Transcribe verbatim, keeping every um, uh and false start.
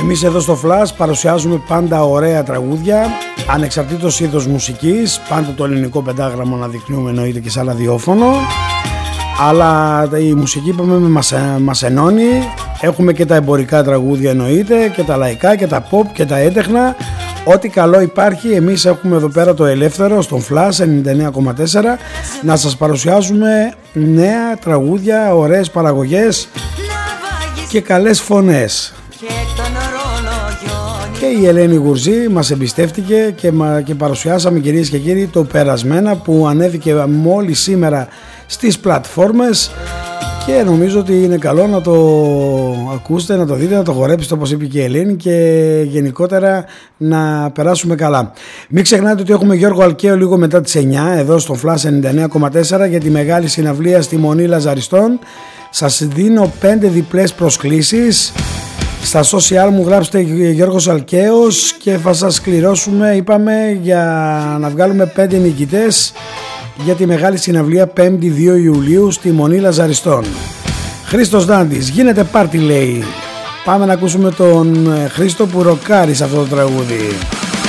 Εμείς εδώ στο Flash παρουσιάζουμε πάντα ωραία τραγούδια, ανεξαρτήτως είδος μουσικής, πάντα το ελληνικό πεντάγραμμο αναδεικνύουμε εννοείται και σαν ραδιόφωνο, αλλά η μουσική που μας, μας ενώνει. Έχουμε και τα εμπορικά τραγούδια εννοείται, και τα λαϊκά και τα pop και τα έντεχνα. Ό,τι καλό υπάρχει, εμείς έχουμε εδώ πέρα το ελεύθερο στον Flash ενενήντα εννέα κόμμα τέσσερα να σας παρουσιάζουμε νέα τραγούδια, ωραίες παραγωγές και καλές φωνές. Και η Ελένη Γουρζή μας εμπιστεύτηκε και, και παρουσιάσαμε, κυρίες και κύριοι, το Περασμένα, που ανέβηκε μόλις σήμερα στις πλατφόρμες και νομίζω ότι είναι καλό να το ακούσετε, να το δείτε, να το χορέψετε όπως είπε και η Ελένη, και γενικότερα να περάσουμε καλά. Μην ξεχνάτε ότι έχουμε Γιώργο Αλκαίο λίγο μετά τις εννιά εδώ στο Flash ενενήντα εννέα κόμμα τέσσερα για τη μεγάλη συναυλία στη Μονή Λαζαριστών. Σας δίνω πέντε διπλές προσκλήσεις. Στα social μου γράψτε Γιώργος Αλκαίος και θα σας κληρώσουμε, είπαμε, για να βγάλουμε πέντε νικητές για τη μεγάλη συναυλία πέμπτη δύο Ιουλίου στη Μονή Λαζαριστών. Χρήστος Δάντης, γίνεται πάρτι λέει. Πάμε να ακούσουμε τον Χρήστο που ροκάρει σε αυτό το τραγούδι.